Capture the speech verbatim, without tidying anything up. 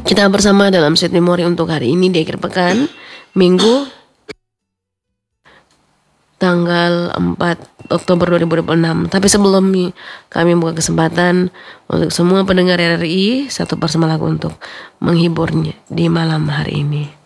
Kita bersama dalam Sweet Memory untuk hari ini di akhir pekan, Minggu, tanggal empat Oktober dua ribu dua puluh enam. Tapi sebelum kami buka kesempatan untuk semua pendengar R R I, satu persama lagu untuk menghiburnya di malam hari ini.